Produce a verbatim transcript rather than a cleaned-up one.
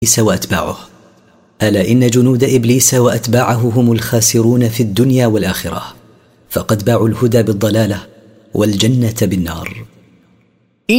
إبليس وأتباعه. ألا إن جنود إبليس وأتباعه هم الخاسرون في الدنيا والآخرة، فقد باعوا الهدى بالضلالة والجنة بالنار.